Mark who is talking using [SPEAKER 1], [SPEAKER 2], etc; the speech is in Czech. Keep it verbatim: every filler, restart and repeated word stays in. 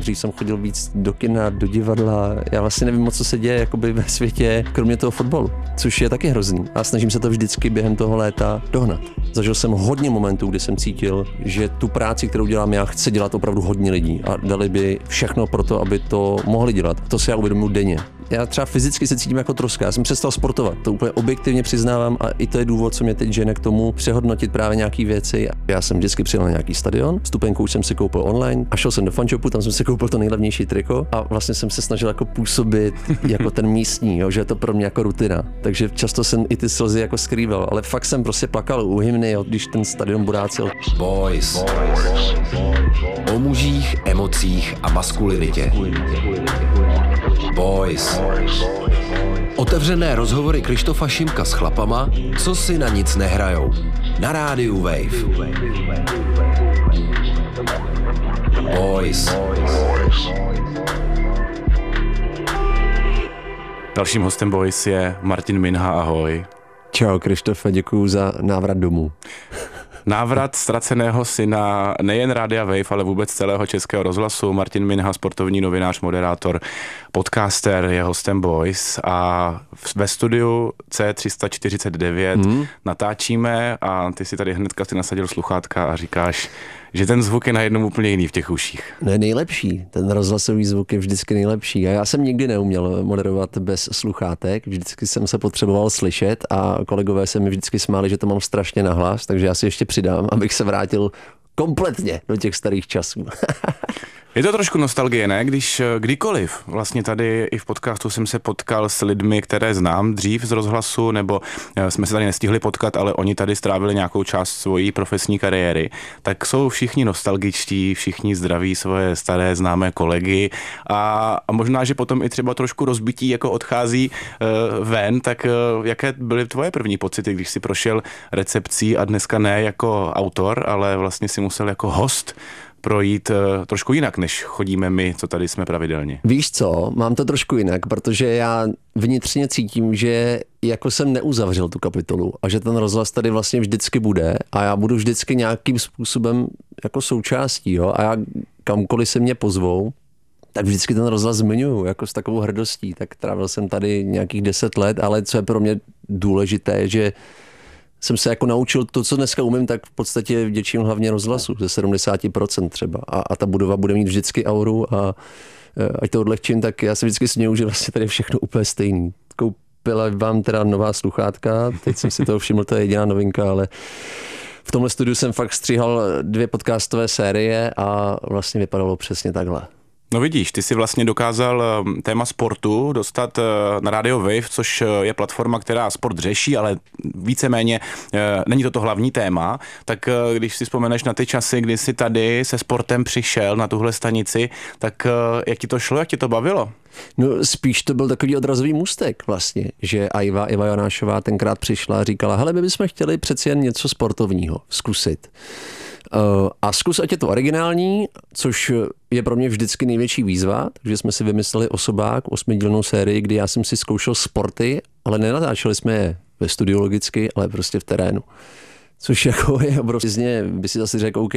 [SPEAKER 1] dřív jsem chodil víc do kina, do divadla. Já vlastně nevím moc, co se děje jakoby ve světě, kromě toho fotbalu, což je taky hrozný. A snažím se to vždycky během toho léta dohnat. Zažil jsem hodně momentů, kdy jsem cítil, že tu práci, kterou dělám já, chce dělat opravdu hodně lidí a dali by všechno pro to, aby to mohli dělat. To si já uvědomuji denně. Já třeba fyzicky se cítím jako troska. Já jsem přestal sportovat, to úplně objektivně přiznávám a i to je důvod, co mě teď žene k tomu přehodnotit právě nějaký věci. Já jsem vždycky přijel na nějaký stadion, vstupenku už jsem si koupil online a šel jsem do fanshopu, tam jsem si koupil to nejlevnější triko a vlastně jsem se snažil jako působit jako ten místní, jo, že je to pro mě jako rutina. Takže často jsem i ty slzy jako skrýval, ale fakt jsem prostě plakal u hymny, jo, když ten stadion burácel.
[SPEAKER 2] Boys. O mužích, emocích a maskulinitě. Boys. Otevřené rozhovory Krištofa Šimka s chlapama, co si na nic nehrajou. Na rádiu Wave. Boys.
[SPEAKER 3] Dalším hostem Boys je Martin Minha, ahoj.
[SPEAKER 1] Čau Krištofe, děkuju za návrat domů.
[SPEAKER 3] Návrat ztraceného syna nejen Rádia Wave, ale vůbec celého Českého rozhlasu. Martin Minha, sportovní novinář, moderátor, podcaster, je hostem Boys a ve studiu C tři sta čtyřicet devět mm. natáčíme a ty si tady hnedka si nasadil sluchátka a říkáš, že ten zvuk je najednou úplně jiný v těch uších.
[SPEAKER 1] No je nejlepší, ten rozhlasový zvuk je vždycky nejlepší a já jsem nikdy neuměl moderovat bez sluchátek, vždycky jsem se potřeboval slyšet a kolegové se mi vždycky smáli, že to mám strašně nahlas, takže já si ještě přidám, abych se vrátil kompletně do těch starých časů.
[SPEAKER 3] Je to trošku nostalgie, ne? Když kdykoliv vlastně tady i v podcastu jsem se potkal s lidmi, které znám dřív z rozhlasu, nebo jsme se tady nestihli potkat, ale oni tady strávili nějakou část svojí profesní kariéry, tak jsou všichni nostalgičtí, všichni zdraví svoje staré známé kolegy a, a možná, že potom i třeba trošku rozbití jako odchází uh, ven, tak uh, jaké byly tvoje první pocity, když jsi prošel recepcí a dneska ne jako autor, ale vlastně si musel jako host projít uh, trošku jinak, než chodíme my, co tady jsme pravidelně.
[SPEAKER 1] Víš co, mám to trošku jinak, protože já vnitřně cítím, že jako jsem neuzavřel tu kapitolu a že ten rozhlas tady vlastně vždycky bude a já budu vždycky nějakým způsobem jako součástí, jo, a já kamkoliv se mě pozvou, tak vždycky ten rozhlas zmiňuju, jako s takovou hrdostí, tak trávil jsem tady nějakých deset let, ale co je pro mě důležité, že jsem se jako naučil to, co dneska umím, tak v podstatě vděčím hlavně rozhlasu, ze sedmdesát procent třeba. A, a ta budova bude mít vždycky auru a ať to odlehčím, tak já se vždycky směju, že vlastně tady je všechno úplně stejný. Koupila vám teda nová sluchátka, teď jsem si toho všiml, to je jediná novinka, ale v tomhle studiu jsem fakt stříhal dvě podcastové série a vlastně vypadalo přesně takhle.
[SPEAKER 3] No vidíš, ty si vlastně dokázal téma sportu dostat na Radio Wave, což je platforma, která sport řeší, ale víceméně není to to hlavní téma. Tak když si vzpomeneš na ty časy, kdy jsi tady se sportem přišel na tuhle stanici, tak jak ti to šlo, jak ti to bavilo?
[SPEAKER 1] No spíš to byl takový odrazový můstek vlastně, že Iva, Iva Jonášová tenkrát přišla a říkala, hele, my bychom chtěli přeci jen něco sportovního zkusit. Uh, a zkus, ať je to originální, což je pro mě vždycky největší výzva, takže jsme si vymysleli Osobák, osmidílnou sérii, kdy já jsem si zkoušel sporty, ale nenatáčeli jsme je ve studiu logicky, ale prostě v terénu. Což jako je obrovský, by si zase řekl, OK,